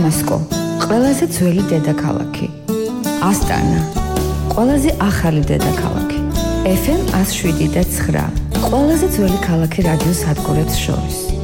დამასკო, ყველაზე ძველი დედაქალაქი. ასტანა, ყველაზე ახალი დედაქალაქი. FM 107.9, ყველაზე ძველი ქალაქი რადიო სადგურებს შორის.